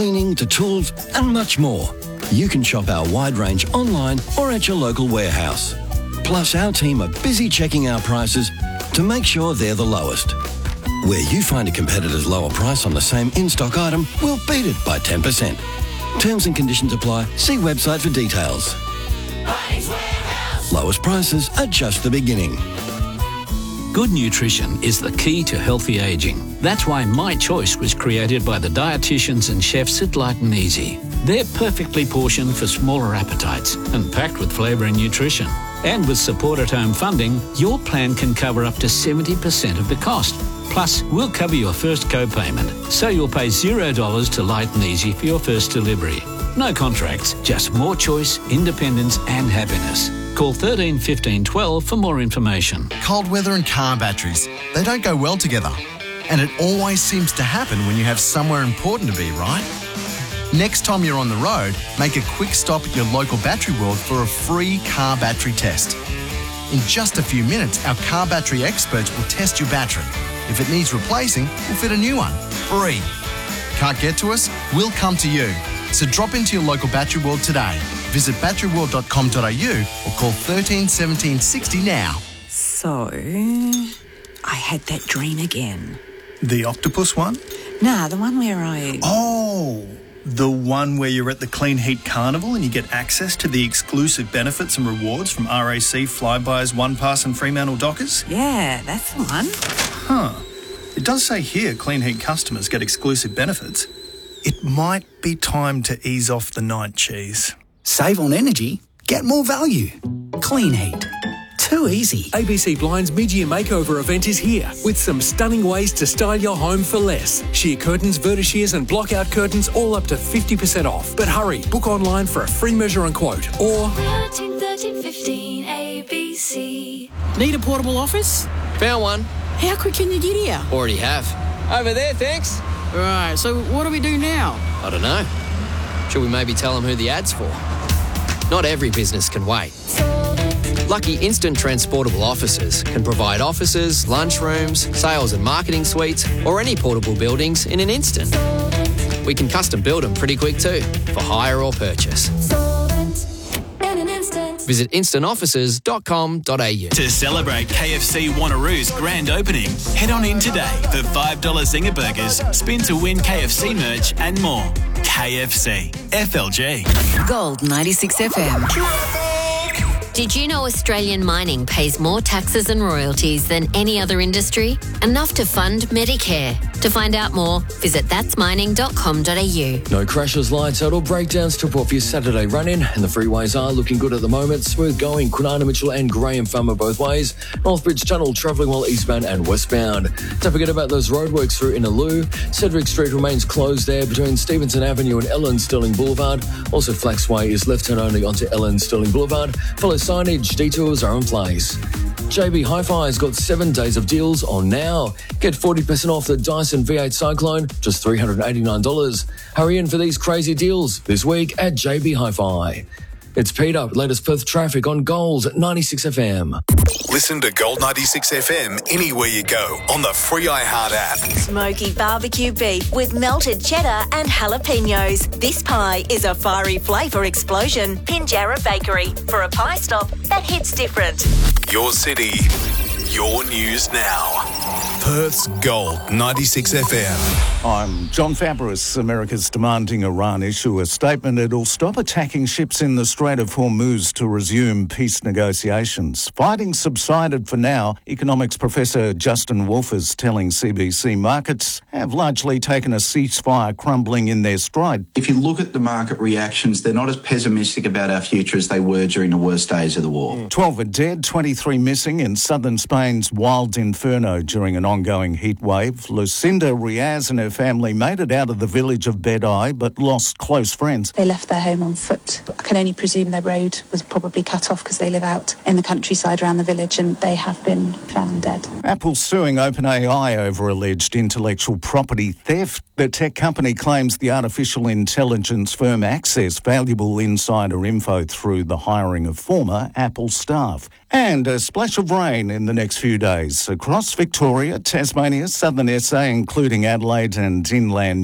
cleaning to tools and much more. You can shop our wide range online or at your local warehouse. Plus, our team are busy checking our prices to make sure they're the lowest. Where you find a competitor's lower price on the same in-stock item, we'll beat it by 10%. Terms and conditions apply. See website for details. Lowest prices are just the beginning. Good nutrition is the key to healthy ageing. That's why My Choice was created by the dietitians and chefs at Light and Easy. They're perfectly portioned for smaller appetites and packed with flavour and nutrition. And with Support at Home funding, your plan can cover up to 70% of the cost. Plus, we'll cover your first co-payment, so you'll pay $0 to Light and Easy for your first delivery. No contracts, just more choice, independence and happiness. Call 13 15 12 for more information. Cold weather and car batteries, they don't go well together. And it always seems to happen when you have somewhere important to be, right? Next time you're on the road, make a quick stop at your local Battery World for a free car battery test. In just a few minutes, our car battery experts will test your battery. If it needs replacing, we'll fit a new one, free. Can't get to us? We'll come to you. So drop into your local Battery World today. Visit batteryworld.com.au or call 13 17 60 now. So, I had that dream again. The octopus one? Nah, the one where Oh, the one where you're at the Clean Heat Carnival and you get access to the exclusive benefits and rewards from RAC, Flybuys, OnePass and Fremantle Dockers? Yeah, that's the one. Huh. It does say here Clean Heat customers get exclusive benefits. It might be time to ease off the night cheese. Save on energy, get more value. Clean Heat. Too easy. ABC Blind's mid-year makeover event is here with some stunning ways to style your home for less. Sheer curtains, vertishears and block-out curtains all up to 50% off. But hurry, book online for a free measure and quote or 1315 ABC. Need a portable office? Found one. How quick can you get here? Already have. Over there, thanks. Right, so what do we do now? I don't know. Should we maybe tell them who the ad's for? Not every business can wait. Lucky Instant Transportable Offices can provide offices, lunchrooms, sales and marketing suites, or any portable buildings in an instant. We can custom build them pretty quick too, for hire or purchase. Visit instantoffices.com.au. To celebrate KFC Wanneroo's grand opening, head on in today for $5 Zinger Burgers, spin to win KFC merch and more. KFC. FLG. Gold 96 FM. Did you know Australian mining pays more taxes and royalties than any other industry? Enough to fund Medicare. To find out more, visit thatsmining.com.au. No crashes, lights out or breakdowns to report for your Saturday run-in, and the freeways are looking good at the moment. Smooth going, Kwinana Mitchell and Graham Farmer both ways. Northbridge Tunnel travelling well eastbound and westbound. Don't forget about those roadworks through Innaloo. Cedric Street remains closed there between Stevenson Avenue and Ellen Sterling Boulevard. Also, Flaxway is left turn only onto Ellen Sterling Boulevard. Follow signage, detours are in place. JB Hi-Fi's got 7 days of deals on now. Get 40% off the Dyson V8 Cyclone, just $389. Hurry in for these crazy deals this week at JB Hi-Fi. It's Peter, latest Perth traffic on Gold 96 FM. Listen to Gold 96 FM anywhere you go on the free iHeart app. Smoky barbecue beef with melted cheddar and jalapenos. This pie is a fiery flavour explosion. Pinjarra Bakery for a pie stop that hits different. Your city, your news now. Perth's Gold 96 FM. I'm John Fabris. America's demanding Iran issue a statement it'll stop attacking ships in the Strait of Hormuz to resume peace negotiations. Fighting subsided for now. Economics professor Justin Wolfe is telling CBC markets have largely taken a ceasefire crumbling in their stride. If you look at the market reactions, they're not as pessimistic about our future as they were during the worst days of the war. 12 are dead, 23 missing in southern Spain's wild inferno during an ongoing heat wave. Lucinda Riaz and her family made it out of the village of Bedai but lost close friends. They left their home on foot. I can only presume their road was probably cut off because they live out in the countryside around the village and they have been found dead. Apple's suing OpenAI over alleged intellectual property theft. The tech company claims the artificial intelligence firm accessed valuable insider info through the hiring of former Apple staff. And a splash of rain in the next few days across Victoria, Tasmania, southern SA, including Adelaide and inland